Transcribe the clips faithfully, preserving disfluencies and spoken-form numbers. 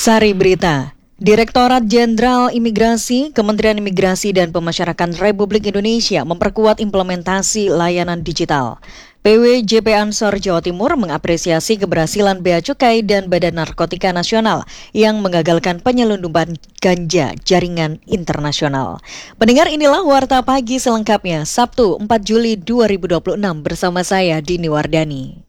Sari Berita. Direktorat Jenderal Imigrasi, Kementerian Imigrasi dan Pemasyarakatan Republik Indonesia memperkuat implementasi layanan digital. P W J P Ansor Jawa Timur mengapresiasi keberhasilan Bea Cukai dan Badan Narkotika Nasional yang menggagalkan penyelundupan ganja jaringan internasional. Pendengar, inilah Warta Pagi selengkapnya, Sabtu empat Juli dua ribu dua puluh enam bersama saya Dini Wardani.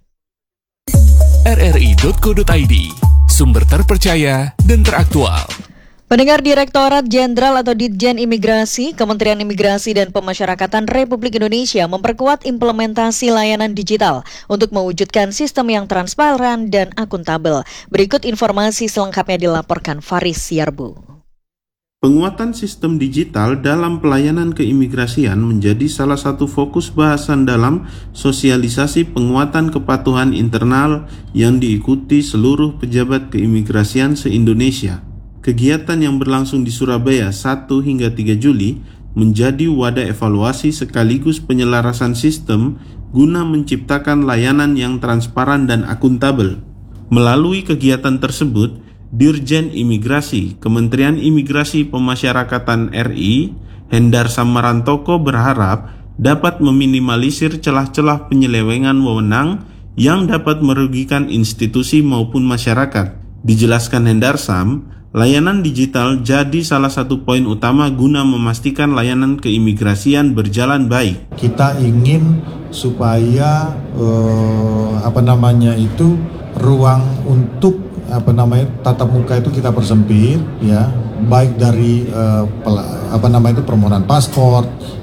R R I titik co titik I D, sumber terpercaya dan teraktual. Pendengar, Direktorat Jenderal atau Ditjen Imigrasi, Kementerian Imigrasi dan Pemasyarakatan Republik Indonesia memperkuat implementasi layanan digital untuk mewujudkan sistem yang transparan dan akuntabel. Berikut informasi selengkapnya dilaporkan Faris Yarbu. Penguatan sistem digital dalam pelayanan keimigrasian menjadi salah satu fokus bahasan dalam sosialisasi penguatan kepatuhan internal yang diikuti seluruh pejabat keimigrasian se-Indonesia. Kegiatan yang berlangsung di Surabaya satu hingga tiga Juli menjadi wadah evaluasi sekaligus penyelarasan sistem guna menciptakan layanan yang transparan dan akuntabel. Melalui kegiatan tersebut, Dirjen Imigrasi, Kementerian Imigrasi Pemasyarakatan R I, Hendar Samarantoko berharap dapat meminimalisir celah-celah penyelewengan wewenang yang dapat merugikan institusi maupun masyarakat. Dijelaskan Hendar Sam, layanan digital jadi salah satu poin utama guna memastikan layanan keimigrasian berjalan baik. Kita ingin supaya eh, apa namanya itu ruang untuk apa namanya tatap muka itu kita persempit, ya, baik dari uh, pel- apa namanya itu permohonan paspor,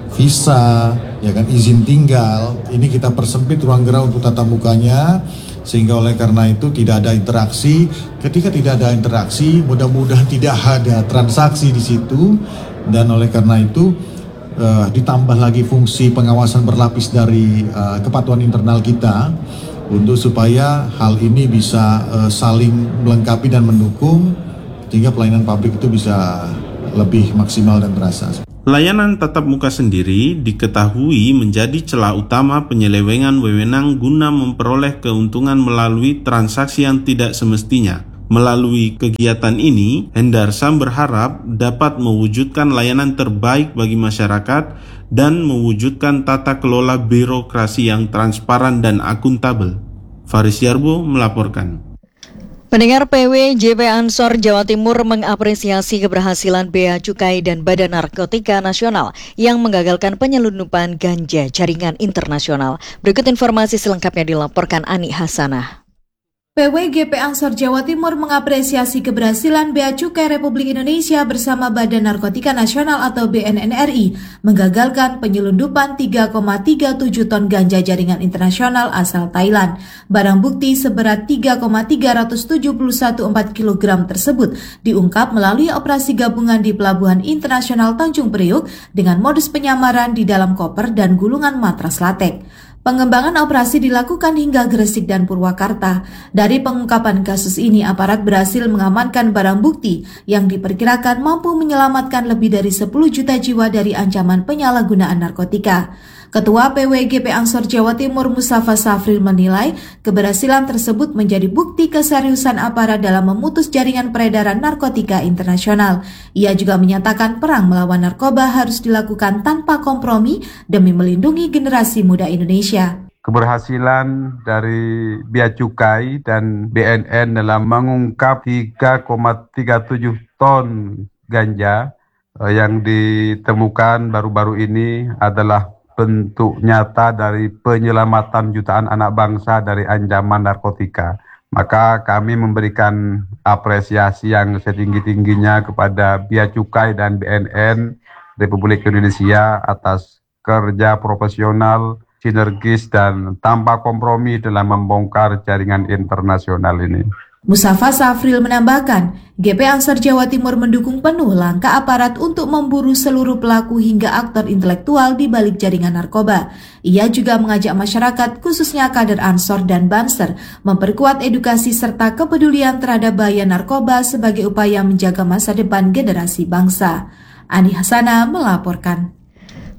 visa, ya kan, izin tinggal. Ini kita persempit ruang gerak untuk tatap mukanya, sehingga oleh karena itu tidak ada interaksi. Ketika tidak ada interaksi, mudah-mudahan tidak ada transaksi di situ, dan oleh karena itu uh, ditambah lagi fungsi pengawasan berlapis dari uh, kepatuhan internal kita, untuk supaya hal ini bisa uh, saling melengkapi dan mendukung sehingga pelayanan publik itu bisa lebih maksimal dan terasa. Layanan tatap muka sendiri diketahui menjadi celah utama penyelewengan wewenang guna memperoleh keuntungan melalui transaksi yang tidak semestinya. Melalui kegiatan ini, Hendar Sam berharap dapat mewujudkan layanan terbaik bagi masyarakat dan mewujudkan tata kelola birokrasi yang transparan dan akuntabel. Faris Yarbu melaporkan. Pendengar, P W J P Ansor Jawa Timur mengapresiasi keberhasilan Bea Cukai dan Badan Narkotika Nasional yang menggagalkan penyelundupan ganja jaringan internasional. Berikut informasi selengkapnya dilaporkan Ani Hasanah. P W G P Ansor Jawa Timur mengapresiasi keberhasilan Bea Cukai Republik Indonesia bersama Badan Narkotika Nasional atau B N N R I menggagalkan penyelundupan tiga koma tiga tujuh ton ganja jaringan internasional asal Thailand. Barang bukti seberat tiga koma tiga tujuh satu empat kilogram tersebut diungkap melalui operasi gabungan di Pelabuhan Internasional Tanjung Priuk dengan modus penyamaran di dalam koper dan gulungan matras latek. Pengembangan operasi dilakukan hingga Gresik dan Purwakarta. Dari pengungkapan kasus ini, aparat berhasil mengamankan barang bukti yang diperkirakan mampu menyelamatkan lebih dari sepuluh juta jiwa dari ancaman penyalahgunaan narkotika. Ketua P W G P Ansor Jawa Timur Mustafa Safril menilai keberhasilan tersebut menjadi bukti keseriusan aparat dalam memutus jaringan peredaran narkotika internasional. Ia juga menyatakan perang melawan narkoba harus dilakukan tanpa kompromi demi melindungi generasi muda Indonesia. Keberhasilan dari Bea Cukai dan B N N dalam mengungkap tiga koma tiga tujuh ton ganja eh, yang ditemukan baru-baru ini adalah bentuk nyata dari penyelamatan jutaan anak bangsa dari ancaman narkotika. Maka kami memberikan apresiasi yang setinggi-tingginya kepada Bea Cukai dan B N N Republik Indonesia atas kerja profesional, sinergis, dan tanpa kompromi dalam membongkar jaringan internasional ini. Mustafa Safril menambahkan, G P Ansor Jawa Timur mendukung penuh langkah aparat untuk memburu seluruh pelaku hingga aktor intelektual di balik jaringan narkoba. Ia juga mengajak masyarakat, khususnya kader Ansor dan Banser, memperkuat edukasi serta kepedulian terhadap bahaya narkoba sebagai upaya menjaga masa depan generasi bangsa. Ani Hasanah melaporkan.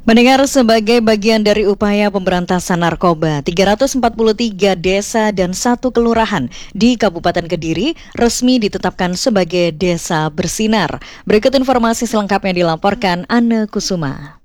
Mendengar sebagai bagian dari upaya pemberantasan narkoba, tiga ratus empat puluh tiga desa dan satu kelurahan di Kabupaten Kediri resmi ditetapkan sebagai desa bersinar. Berikut informasi selengkapnya dilaporkan Anne Kusuma.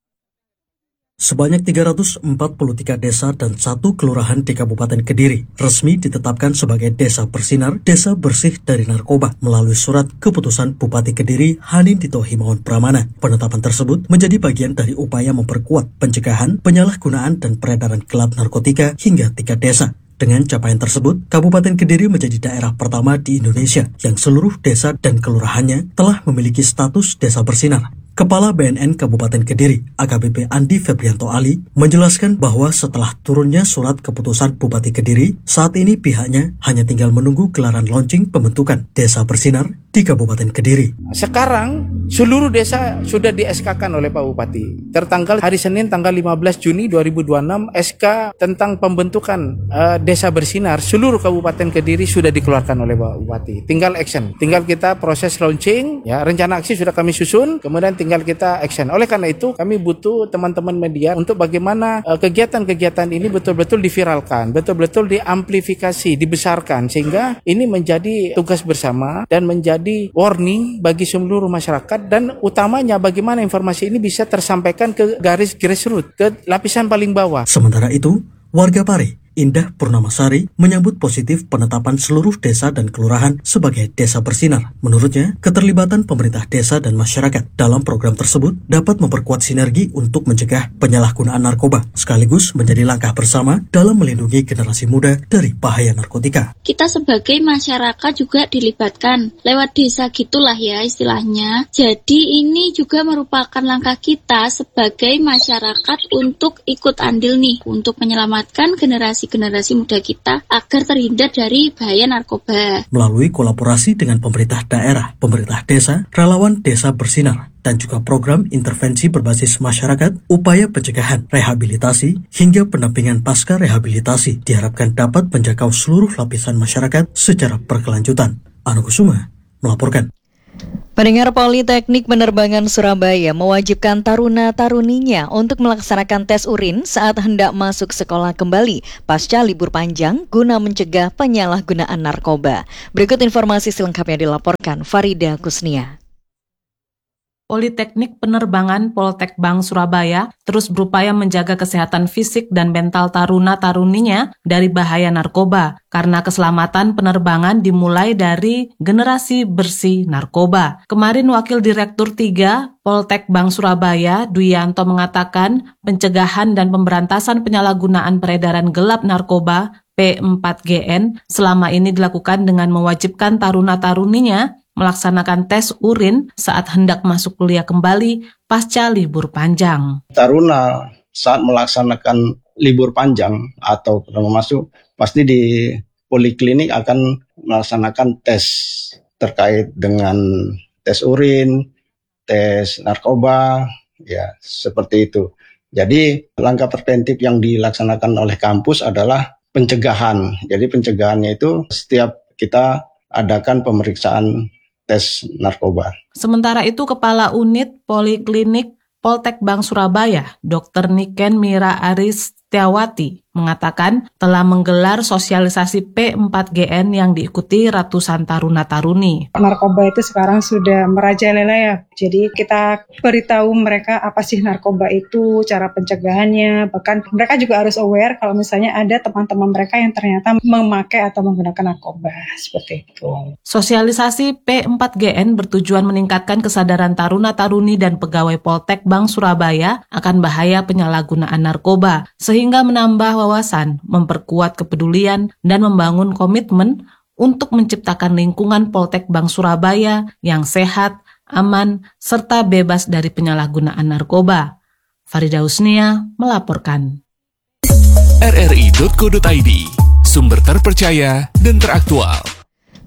Sebanyak tiga ratus empat puluh tiga desa dan satu kelurahan di Kabupaten Kediri resmi ditetapkan sebagai desa bersinar, desa bersih dari narkoba melalui surat keputusan Bupati Kediri Hanindito Himawan Pramana. Penetapan tersebut menjadi bagian dari upaya memperkuat pencegahan, penyalahgunaan dan peredaran gelap narkotika hingga tingkat desa. Dengan capaian tersebut, Kabupaten Kediri menjadi daerah pertama di Indonesia yang seluruh desa dan kelurahannya telah memiliki status desa bersinar. Kepala B N N Kabupaten Kediri, A K B P Andi Febrianto Ali, menjelaskan bahwa setelah turunnya surat keputusan Bupati Kediri, saat ini pihaknya hanya tinggal menunggu gelaran launching pembentukan Desa Bersinar di Kabupaten Kediri. Sekarang, seluruh desa sudah di-S K-kan oleh Pak Bupati. Tertanggal hari Senin tanggal lima belas Juni dua ribu dua puluh enam, S K tentang pembentukan uh, Desa Bersinar seluruh Kabupaten Kediri sudah dikeluarkan oleh Pak Bupati. Tinggal action, tinggal kita proses launching, ya rencana aksi sudah kami susun, kemudian tinggal kita action. Oleh karena itu, kami butuh teman-teman media untuk bagaimana uh, kegiatan-kegiatan ini betul-betul diviralkan, betul-betul diamplifikasi, dibesarkan, sehingga ini menjadi tugas bersama dan menjadi warning bagi seluruh masyarakat, dan utamanya bagaimana informasi ini bisa tersampaikan ke garis grassroots, ke lapisan paling bawah. Sementara itu, warga Pare, Indah Purnamasari, menyambut positif penetapan seluruh desa dan kelurahan sebagai desa bersinar. Menurutnya, keterlibatan pemerintah desa dan masyarakat dalam program tersebut dapat memperkuat sinergi untuk mencegah penyalahgunaan narkoba, sekaligus menjadi langkah bersama dalam melindungi generasi muda dari bahaya narkotika. Kita sebagai masyarakat juga dilibatkan lewat desa gitulah ya istilahnya. Jadi ini juga merupakan langkah kita sebagai masyarakat untuk ikut andil nih, untuk menyelamatkan generasi generasi muda kita agar terhindar dari bahaya narkoba. Melalui kolaborasi dengan pemerintah daerah, pemerintah desa, relawan desa bersinar, dan juga program intervensi berbasis masyarakat, upaya pencegahan, rehabilitasi, hingga pendampingan pasca rehabilitasi diharapkan dapat menjangkau seluruh lapisan masyarakat secara berkelanjutan. Anu Kusuma melaporkan. Pendengar, Politeknik Penerbangan Surabaya mewajibkan taruna-taruninya untuk melaksanakan tes urin saat hendak masuk sekolah kembali pasca libur panjang guna mencegah penyalahgunaan narkoba. Berikut informasi selengkapnya dilaporkan Farida Kusnia. Politeknik Penerbangan Poltekbang Surabaya terus berupaya menjaga kesehatan fisik dan mental taruna-taruninya dari bahaya narkoba, karena keselamatan penerbangan dimulai dari generasi bersih narkoba. Kemarin Wakil Direktur tiga Poltekbang Surabaya, Duyanto, mengatakan pencegahan dan pemberantasan penyalahgunaan peredaran gelap narkoba P empat G N selama ini dilakukan dengan mewajibkan taruna-taruninya melaksanakan tes urin saat hendak masuk kuliah kembali pasca libur panjang. Taruna saat melaksanakan libur panjang atau pertama masuk, pasti di poliklinik akan melaksanakan tes terkait dengan tes urin, tes narkoba, ya seperti itu. Jadi langkah preventif yang dilaksanakan oleh kampus adalah pencegahan. Jadi pencegahannya itu setiap kita adakan pemeriksaan tes narkoba. Sementara itu, Kepala Unit Poliklinik Poltekbang Surabaya, Dokter Niken Mira Aristiawati, mengatakan telah menggelar sosialisasi P empat G N yang diikuti ratusan taruna-taruni. Narkoba itu sekarang sudah merajalela ya, jadi kita beritahu mereka apa sih narkoba itu, cara pencegahannya, bahkan mereka juga harus aware kalau misalnya ada teman-teman mereka yang ternyata memakai atau menggunakan narkoba, seperti itu. Sosialisasi P empat G N bertujuan meningkatkan kesadaran taruna-taruni dan pegawai Poltekbang Surabaya akan bahaya penyalahgunaan narkoba, sehingga menambah wawasan, memperkuat kepedulian, dan membangun komitmen untuk menciptakan lingkungan Poltekbang Surabaya yang sehat, aman, serta bebas dari penyalahgunaan narkoba. Farida Husnia melaporkan. R R I dot co dot I D, sumber terpercaya dan teraktual.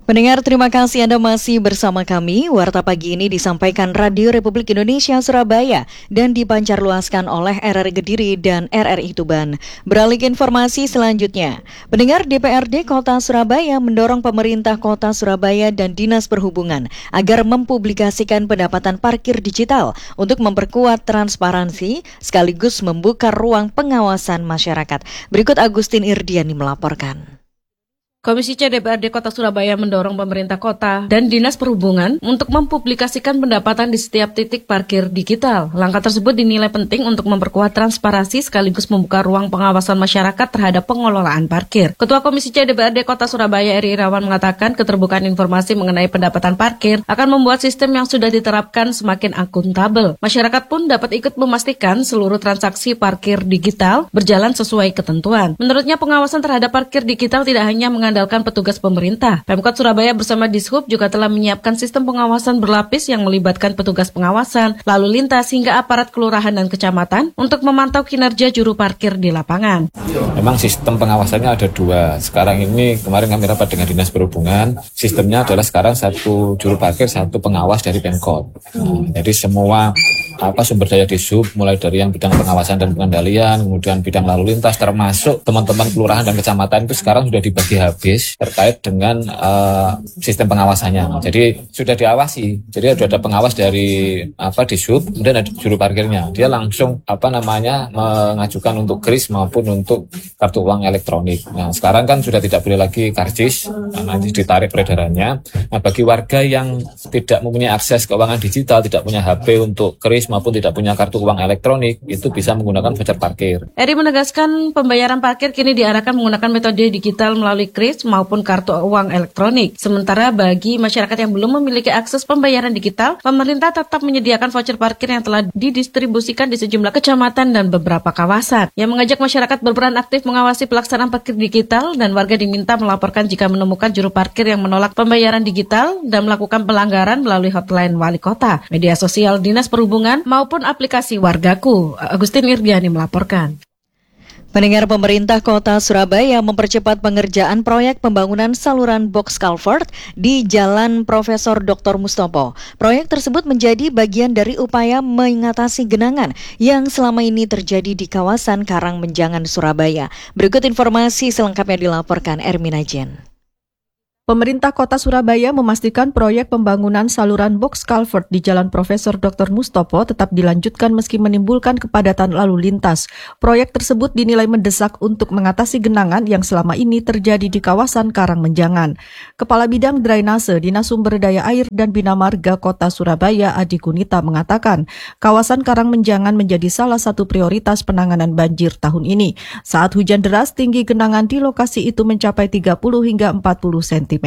Pendengar, terima kasih Anda masih bersama kami. Warta pagi ini disampaikan Radio Republik Indonesia Surabaya dan dipancarluaskan oleh R R I Kediri dan R R I Tuban. Beralih ke informasi selanjutnya. Pendengar, D P R D Kota Surabaya mendorong pemerintah Kota Surabaya dan Dinas Perhubungan agar mempublikasikan pendapatan parkir digital untuk memperkuat transparansi sekaligus membuka ruang pengawasan masyarakat. Berikut Agustin Irdiani melaporkan. Komisi C D P R D Kota Surabaya mendorong pemerintah kota dan Dinas Perhubungan untuk mempublikasikan pendapatan di setiap titik parkir digital. Langkah tersebut dinilai penting untuk memperkuat transparansi sekaligus membuka ruang pengawasan masyarakat terhadap pengelolaan parkir. Ketua Komisi C D P R D Kota Surabaya Eri Irawan mengatakan keterbukaan informasi mengenai pendapatan parkir akan membuat sistem yang sudah diterapkan semakin akuntabel. Masyarakat pun dapat ikut memastikan seluruh transaksi parkir digital berjalan sesuai ketentuan. Menurutnya pengawasan terhadap parkir digital tidak hanya mengandalkan mengandalkan petugas pemerintah. Pemkot Surabaya bersama Dishub juga telah menyiapkan sistem pengawasan berlapis yang melibatkan petugas pengawasan, lalu lintas hingga aparat kelurahan dan kecamatan untuk memantau kinerja juru parkir di lapangan. Memang sistem pengawasannya ada dua. Sekarang ini kemarin kami rapat dengan Dinas Perhubungan, sistemnya adalah sekarang satu juru parkir, satu pengawas dari Pemkot. Nah, jadi semua apa sumber daya Dishub, mulai dari yang bidang pengawasan dan pengendalian, kemudian bidang lalu lintas, termasuk teman-teman kelurahan dan kecamatan itu sekarang sudah dibagi habis terkait dengan uh, sistem pengawasannya. Jadi sudah diawasi. Jadi sudah ada pengawas dari apa Dishub, kemudian ada juru parkirnya. Dia langsung apa namanya mengajukan untuk kris maupun untuk kartu uang elektronik. Nah, sekarang kan sudah tidak boleh lagi karcis, nah, nanti ditarik peredarannya. Nah, bagi warga yang tidak mempunyai akses keuangan digital, tidak punya H P untuk kris maupun tidak punya kartu uang elektronik, itu bisa menggunakan voucher parkir. Eri menegaskan pembayaran parkir kini diarahkan menggunakan metode digital melalui kris maupun kartu uang elektronik. Sementara bagi masyarakat yang belum memiliki akses pembayaran digital, pemerintah tetap menyediakan voucher parkir yang telah didistribusikan di sejumlah kecamatan dan beberapa kawasan. Yang mengajak masyarakat berperan aktif mengawasi pelaksanaan parkir digital dan warga diminta melaporkan jika menemukan juru parkir yang menolak pembayaran digital dan melakukan pelanggaran melalui hotline wali kota, media sosial Dinas Perhubungan, maupun aplikasi Wargaku. Agustin Irdiani melaporkan. Pendengar, pemerintah Kota Surabaya mempercepat pengerjaan proyek pembangunan saluran box culvert di Jalan Profesor Doktor Mustopo. Proyek tersebut menjadi bagian dari upaya mengatasi genangan yang selama ini terjadi di kawasan Karangmenjangan, Surabaya. Berikut informasi selengkapnya dilaporkan Ermina Jen. Pemerintah Kota Surabaya memastikan proyek pembangunan saluran box culvert di Jalan Profesor Doktor Mustopo tetap dilanjutkan meski menimbulkan kepadatan lalu lintas. Proyek tersebut dinilai mendesak untuk mengatasi genangan yang selama ini terjadi di kawasan Karangmenjangan. Kepala Bidang Drainase Dinas Sumber Daya Air dan Bina Marga Kota Surabaya Adi Gunita mengatakan, kawasan Karangmenjangan menjadi salah satu prioritas penanganan banjir tahun ini. Saat hujan deras, tinggi genangan di lokasi itu mencapai tiga puluh hingga empat puluh sentimeter.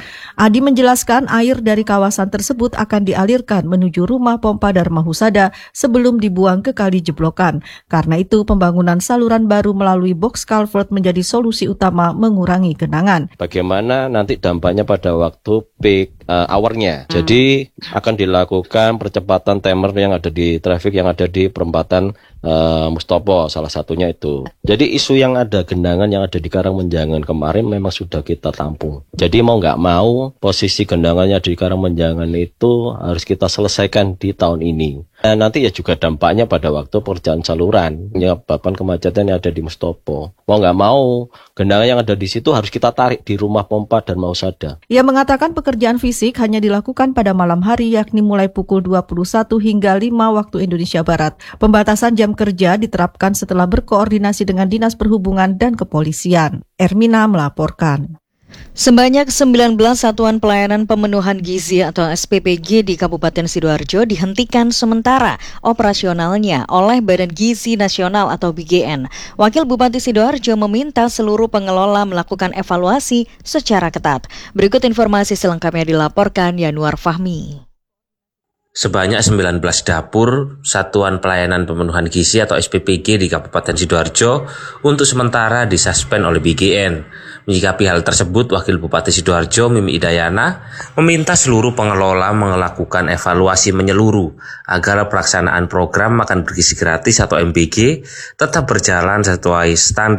Adi menjelaskan air dari kawasan tersebut akan dialirkan menuju rumah pompa Dharma Husada sebelum dibuang ke kali jeblokan. Karena itu pembangunan saluran baru melalui box culvert menjadi solusi utama mengurangi genangan. Bagaimana nanti dampaknya pada waktu peak uh, hour-nya. Jadi akan dilakukan percepatan timer yang ada di traffic yang ada di perempatan uh, Mustopo, salah satunya itu. Jadi isu yang ada genangan yang ada di Karangmenjangan kemarin memang sudah kita tampung. Jadi mau nggak mau posisi genangannya di Karangmenjangan itu harus kita selesaikan di tahun ini. Dan nanti ya juga dampaknya pada waktu pekerjaan saluran, menyebabkan kemacetan yang ada di Mustopo. Mau nggak mau genangan yang ada di situ harus kita tarik di rumah pompa Dharma Husada. Ia mengatakan pekerjaan fisik hanya dilakukan pada malam hari, yakni mulai pukul dua puluh satu hingga lima waktu Indonesia Barat. Pembatasan jam kerja diterapkan setelah berkoordinasi dengan Dinas Perhubungan dan Kepolisian. Ermina melaporkan. Sebanyak sembilan belas satuan pelayanan pemenuhan gizi atau S P P G di Kabupaten Sidoarjo dihentikan sementara operasionalnya oleh Badan Gizi Nasional atau B G N. Wakil Bupati Sidoarjo meminta seluruh pengelola melakukan evaluasi secara ketat. Berikut informasi selengkapnya dilaporkan Yanuar Fahmi. Sebanyak sembilan belas dapur Satuan Pelayanan Pemenuhan Gizi atau S P P G di Kabupaten Sidoarjo untuk sementara disuspend oleh B G N. Menyikapi hal tersebut, Wakil Bupati Sidoarjo Mimi Idayana meminta seluruh pengelola melakukan evaluasi menyeluruh agar pelaksanaan program makan bergizi gratis atau M B G tetap berjalan sesuai standar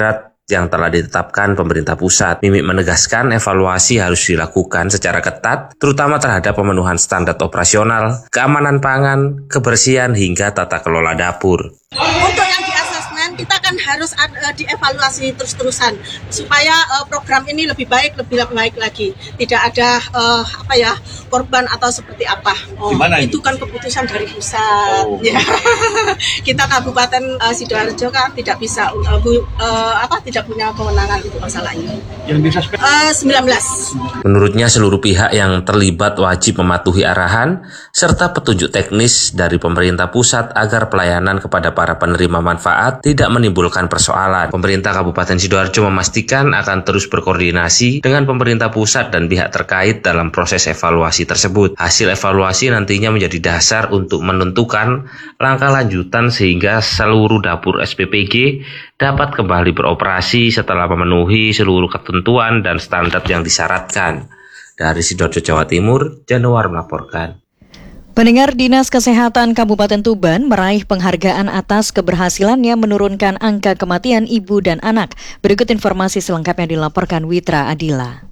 yang telah ditetapkan pemerintah pusat. Mimik menegaskan evaluasi harus dilakukan secara ketat, terutama terhadap pemenuhan standar operasional, keamanan pangan, kebersihan hingga tata kelola dapur. Untuk yang di asesmen kita kan harus uh, dievaluasi terus-terusan supaya uh, program ini lebih baik, lebih baik lagi. Tidak ada uh, apa ya korban atau seperti apa. Oh, itu kan keputusan dari pusat. Oh. Ya. Kita Kabupaten uh, Sidoarjo kan tidak bisa uh, bu, uh, apa tidak punya kewenangan untuk masalah ini. Yang bisa uh, sembilan belas. Menurutnya seluruh pihak yang terlibat wajib mematuhi arahan serta petunjuk teknis dari pemerintah pusat agar pelayanan kepada para penerima manfaat tidak menimbulkan persoalan. Pemerintah Kabupaten Sidoarjo memastikan akan terus berkoordinasi dengan pemerintah pusat dan pihak terkait dalam proses evaluasi tersebut. Hasil evaluasi nantinya menjadi dasar untuk menentukan langkah lanjutan sehingga seluruh dapur S P P G dapat kembali beroperasi setelah memenuhi seluruh ketentuan dan standar yang disyaratkan. Dari Sidoarjo, Jawa Timur, Januar melaporkan. Pendengar, Dinas Kesehatan Kabupaten Tuban meraih penghargaan atas keberhasilannya menurunkan angka kematian ibu dan anak. Berikut informasi selengkapnya dilaporkan Witra Adila.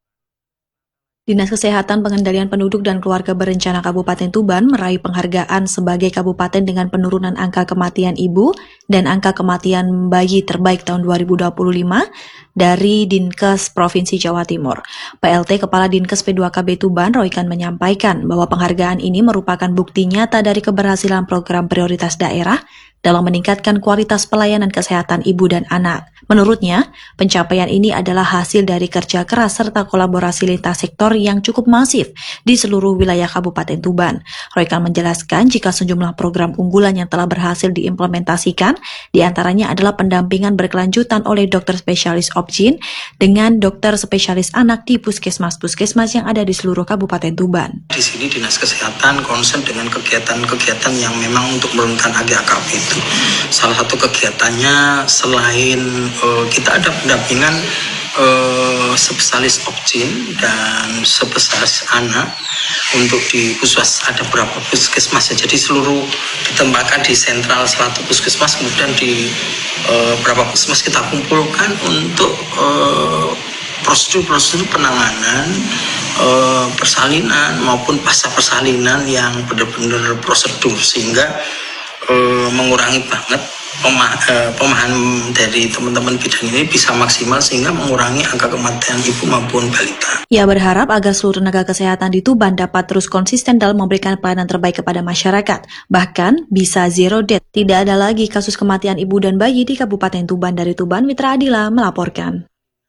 Dinas Kesehatan Pengendalian Penduduk dan Keluarga Berencana Kabupaten Tuban meraih penghargaan sebagai kabupaten dengan penurunan angka kematian ibu dan angka kematian bayi terbaik tahun dua ribu dua puluh lima dari Dinkes Provinsi Jawa Timur. P L T Kepala Dinkes P dua K B Tuban, Roykan, menyampaikan bahwa penghargaan ini merupakan bukti nyata dari keberhasilan program prioritas daerah dalam meningkatkan kualitas pelayanan kesehatan ibu dan anak. Menurutnya, pencapaian ini adalah hasil dari kerja keras serta kolaborasi lintas sektor yang cukup masif di seluruh wilayah Kabupaten Tuban. Roykan menjelaskan jika sejumlah program unggulan yang telah berhasil diimplementasikan, diantaranya adalah pendampingan berkelanjutan oleh dokter spesialis Obgyn dengan dokter spesialis anak di puskesmas-puskesmas yang ada di seluruh Kabupaten Tuban. Di sini Dinas Kesehatan konsen dengan kegiatan-kegiatan yang memang untuk menurunkan angka K P itu. Salah satu kegiatannya selain uh, kita ada pendampingan uh, spesialis Obgyn dan spesialis anak untuk di puskesmas ada berapa puskesmas ya. Jadi seluruh ditempatkan di sentral satu puskesmas, kemudian di uh, berapa puskesmas kita kumpulkan untuk uh, prosedur-prosedur penanganan uh, persalinan maupun pasca persalinan yang benar-benar prosedur sehingga Uh, mengurangi banget pemah uh, pemahaman dari teman-teman bidan ini bisa maksimal sehingga mengurangi angka kematian ibu maupun balita. Ia berharap agar seluruh tenaga kesehatan di Tuban dapat terus konsisten dalam memberikan pelayanan terbaik kepada masyarakat. Bahkan bisa zero death. Tidak ada lagi kasus kematian ibu dan bayi di Kabupaten Tuban. Dari Tuban, Witra Adila melaporkan.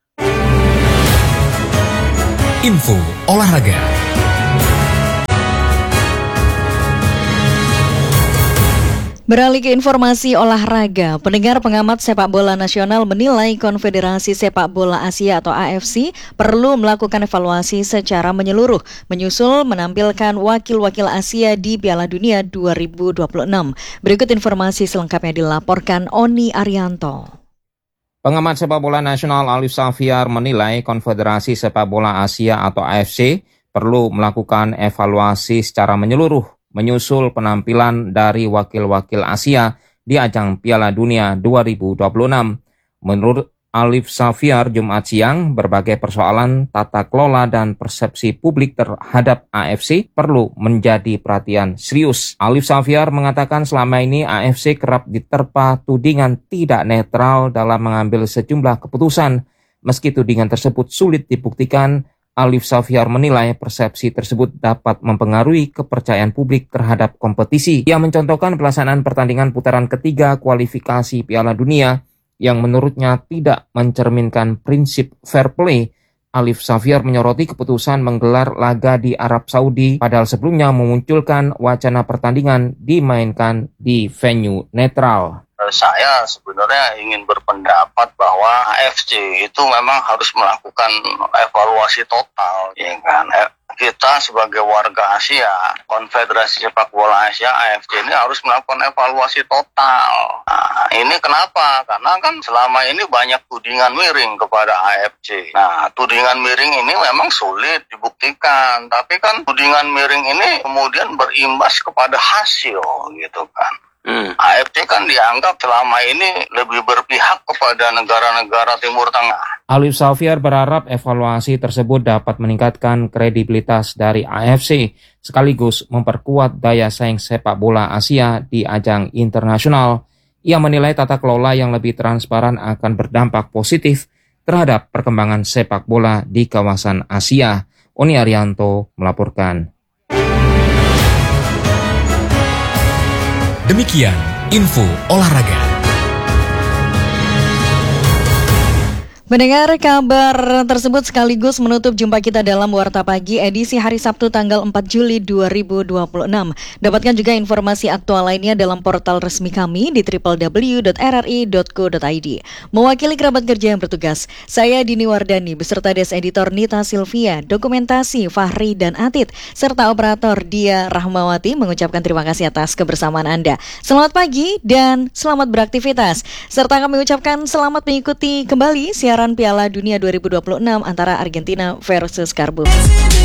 Info olahraga. Beralih ke informasi olahraga, pendengar pengamat sepak bola nasional menilai Konfederasi Sepak Bola Asia atau A F C perlu melakukan evaluasi secara menyeluruh, menyusul menampilkan wakil-wakil Asia di Piala Dunia dua ribu dua puluh enam. Berikut informasi selengkapnya dilaporkan Oni Arianto. Pengamat sepak bola nasional Alif Safiar menilai Konfederasi Sepak Bola Asia atau A F C perlu melakukan evaluasi secara menyeluruh, menyusul penampilan dari wakil-wakil Asia di ajang Piala Dunia dua ribu dua puluh enam. Menurut Alif Safiar Jumat siang, berbagai persoalan tata kelola dan persepsi publik terhadap A F C perlu menjadi perhatian serius. Alif Safiar mengatakan selama ini A F C kerap diterpa tudingan tidak netral dalam mengambil sejumlah keputusan. Meski tudingan tersebut sulit dibuktikan, Alif Safiar menilai persepsi tersebut dapat mempengaruhi kepercayaan publik terhadap kompetisi. Ia mencontohkan pelaksanaan pertandingan putaran ketiga kualifikasi Piala Dunia yang menurutnya tidak mencerminkan prinsip fair play. Alif Safiar menyoroti keputusan menggelar laga di Arab Saudi, padahal sebelumnya memunculkan wacana pertandingan dimainkan di venue netral. Saya sebenarnya ingin berpendapat bahwa A F C itu memang harus melakukan evaluasi total, ya kan? Kita sebagai warga Asia, Konfederasi Sepak Bola Asia A F C ini harus melakukan evaluasi total. Nah, ini kenapa? Karena kan selama ini banyak tudingan miring kepada A F C. Nah, tudingan miring ini memang sulit dibuktikan, tapi kan tudingan miring ini kemudian berimbas kepada hasil, gitu kan. Hmm. A F C kan dianggap selama ini lebih berpihak kepada negara-negara Timur Tengah. Alif Safiar berharap evaluasi tersebut dapat meningkatkan kredibilitas dari A F C sekaligus memperkuat daya saing sepak bola Asia di ajang internasional. Ia menilai tata kelola yang lebih transparan akan berdampak positif terhadap perkembangan sepak bola di kawasan Asia. Oni Arianto melaporkan. Demikian info olahraga. Mendengar kabar tersebut sekaligus menutup jumpa kita dalam Warta Pagi edisi hari Sabtu tanggal empat Juli dua ribu dua puluh enam. Dapatkan juga informasi aktual lainnya dalam portal resmi kami di w w w dot r r i dot co dot i d. Mewakili kerabat kerja yang bertugas, saya Dini Wardani beserta Des Editor Nita Silvia, dokumentasi Fahri dan Atit, serta operator Dia Rahmawati mengucapkan terima kasih atas kebersamaan Anda. Selamat pagi dan selamat beraktivitas. Serta kami ucapkan selamat mengikuti kembali siaran Piala Dunia dua ribu dua puluh enam antara Argentina versus Karbu.